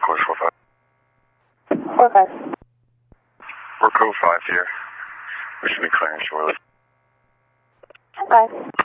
course 45. 45. We're code 5 here. We should be clearing shortly. 5.